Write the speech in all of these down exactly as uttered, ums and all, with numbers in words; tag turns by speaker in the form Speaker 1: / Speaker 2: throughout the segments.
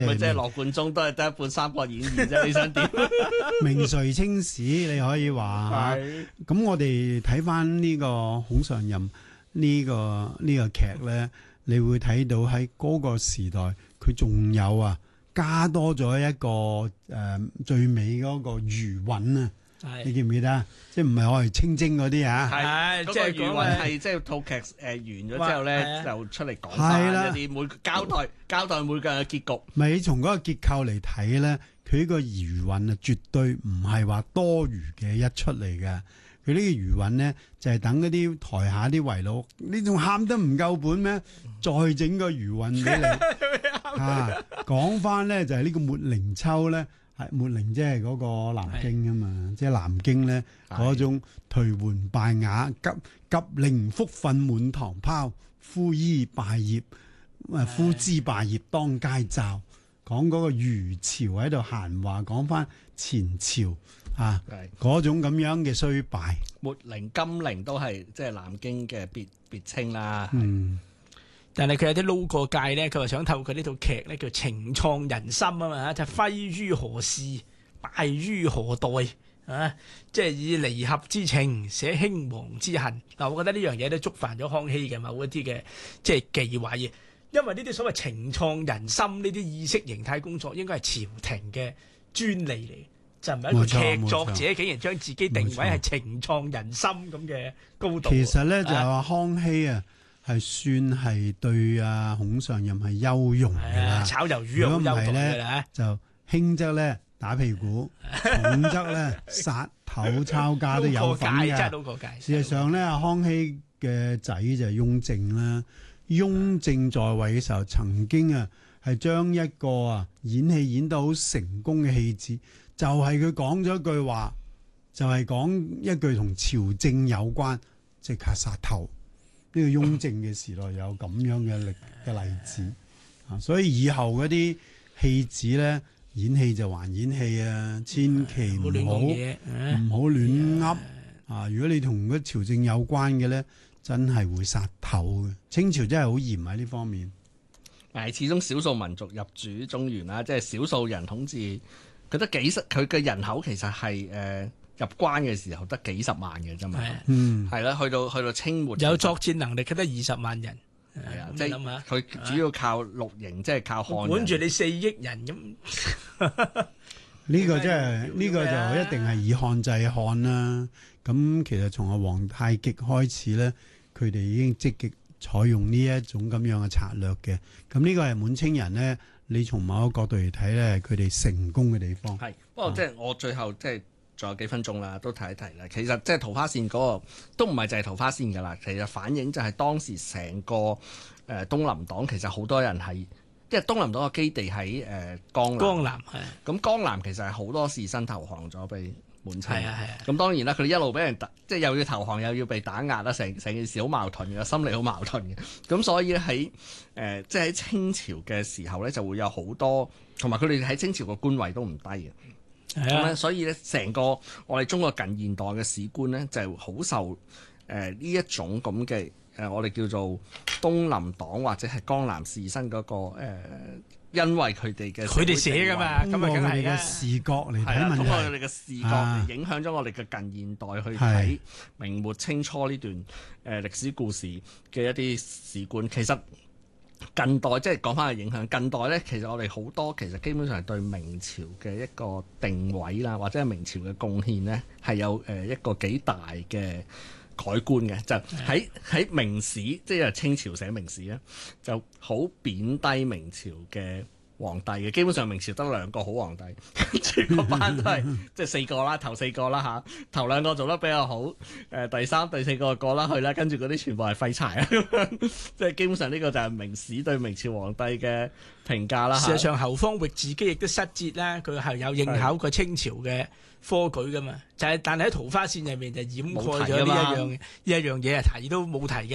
Speaker 1: 咪即係羅貫中都係得一本《三國演義》啫，你想點？
Speaker 2: 名垂青史，你可以話嚇。咁我哋睇翻呢個孔尚任呢、這個呢、這個劇咧，你會睇到喺嗰個時代，佢仲有啊加多咗一個誒、呃、最尾嗰個餘韻啊！你記唔記得啊？即係唔係我係清蒸嗰啲啊？
Speaker 1: 係，即係餘韻係即係套劇誒完咗之後咧，就出嚟講翻一啲每交代交代每個人嘅結局。
Speaker 2: 咪從嗰個結構嚟睇咧，佢呢個餘韻啊，絕對唔係話多餘嘅一出嚟嘅。佢呢個餘韻咧，就係等嗰啲台下啲遺老，你仲喊得唔夠本咩？再整個餘韻俾你啊！講翻咧就係呢個秣靈秋咧。秣靈即係嗰個南京啊嘛，即係南京咧嗰種頹垣敗瓦，急急令福分滿堂拋，夫衣敗業，誒夫之敗業當街罩，講嗰個餘潮喺度閒話，講翻前朝啊嗰種咁樣嘅衰敗。
Speaker 1: 秣靈、金陵都係即係南京嘅別別稱啦。
Speaker 3: 嗯。但係佢有啲撈過界咧，佢話想透過呢套劇咧叫情創人心啊嘛，就揮於何事，敗於何代啊！即係以離合之情寫興亡之恨。嗱，我覺得呢樣嘢都觸犯咗康熙嘅某一啲嘅即係忌諱嘅，因為呢啲所謂情創人心呢啲意識形態工作，應該係朝廷嘅專利嚟，就唔係一個劇作者竟然將自己定位係情創人心咁嘅高度。
Speaker 2: 其實咧就係話康熙啊。係算係對啊孔尚任係優容嘅啦，
Speaker 3: 炒魷魚好優容嘅啦，
Speaker 2: 就輕則咧打屁股，重則咧殺頭抄家都有份嘅。事實上咧，康熙嘅仔就係雍正啦。雍正在位嘅時候，曾經啊係將一個啊演戲演得好成功嘅戲子，就係佢講咗一句話，就係、是、講一句同朝政有關，即刻殺頭。呢個雍正嘅時代有咁樣嘅例嘅例子啊，所以以後嗰啲戲子咧演戲就還演戲啊，千祈唔好唔好亂噏啊！如果你同嗰朝政有關嘅咧，真係會殺頭嘅。清朝真係好嚴喺呢方面。
Speaker 1: 誒，始終少數民族入主中原啦，即係少數人統治，佢得幾十，佢嘅人口其實係誒。呃入關嘅時候得幾十萬嘅啫嘛，
Speaker 2: 嗯，
Speaker 1: 係啦，去到去到清末
Speaker 3: 有作戰能力嘅得二十萬人，
Speaker 1: 係啊，即係佢主要靠綠營，即係靠漢人
Speaker 3: 管住你四億人咁。
Speaker 2: 呢個即係呢個就一定係以漢制漢啦。咁其實從阿皇太極開始咧，佢哋已經積極採用呢一種咁樣嘅策略嘅。咁呢個係滿清人咧，你從某個角度嚟睇咧，佢哋成功嘅地方。
Speaker 1: 係，不過即係我最後即係。仲有幾分鐘啦，都提一提啦。其實即係桃花線嗰、那個都唔係就係桃花線㗎啦。其實反映就係當時成個誒、呃、東林黨其實好多人係，即係東林黨嘅基地喺誒、呃、江南。江南係。咁江南其實係好多士紳投降咗俾滿清。係啊係啊。咁當然啦，佢哋一路俾人打，即係又要投降又要被打壓啦，成成件事好矛盾嘅，心理好矛盾嘅。咁所以喺誒、呃、即係喺清朝嘅時候咧，就會有好多，同埋佢哋喺清朝個官位都唔低嘅。咁咧、嗯，所以咧，成個我哋中國近現代嘅史觀咧，就好受誒呢、呃、一種咁嘅誒，我哋叫做東林黨或者係江南士紳嗰、那個、呃、因為佢哋嘅
Speaker 3: 佢哋寫㗎嘛，咁啊梗係
Speaker 2: 嘅視覺嚟睇問題，
Speaker 1: 通過佢哋嘅視覺嚟影響咗我哋嘅近現代去睇明末清初呢段誒、呃、歷史故事嘅一啲史觀，其實。近代即係講翻個影響，近代咧其實我哋好多其實基本上係對明朝嘅一個定位啦，或者係明朝嘅貢獻咧係有誒一個幾大嘅改觀嘅，就喺喺明史即係清朝寫明史咧，就好貶低明朝嘅皇帝嘅，基本上明朝得兩個好皇帝，跟住嗰班都係即係四個啦，頭四個啦嚇，頭兩個做得比較好，誒、呃、第三、第四個過啦去啦，跟住嗰啲全部係廢柴啊咁樣，即係基本上呢個就係明史對明朝皇帝嘅評價啦。
Speaker 3: 事實上，侯方域自己亦都失節啦，佢係有應考過清朝嘅科舉噶嘛，就係但係喺桃花線入面就掩蓋咗呢一樣呢一樣嘢啊，提都冇提嘅。咁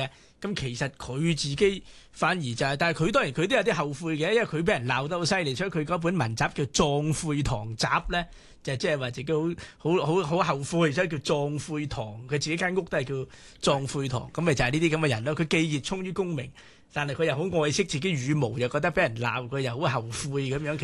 Speaker 3: 咁其實佢自己反而就係、是，但係佢當然佢都有啲後悔嘅，因為佢俾人鬧得好犀利，所以佢嗰本文集叫《壯悔堂集》咧，就即係話自己好好好好後悔，所以叫壯悔堂。佢自己間屋都係叫壯悔堂，咁咪就係呢啲咁嘅人咯。佢既熱衷於功名，但係佢又好愛惜自己羽毛，又覺得俾人鬧，佢又好後悔咁樣。